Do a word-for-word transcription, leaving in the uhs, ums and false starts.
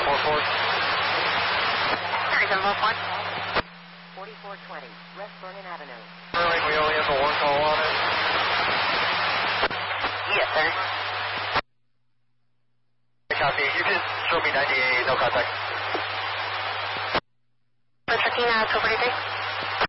four four. three seven four one. forty-four twenty, West Vernon Avenue. Sterling, we only have a one call on it. Yes, sir. Copy. You can show me ninety-eight, no contact. one fifteen, uh, two forty-three.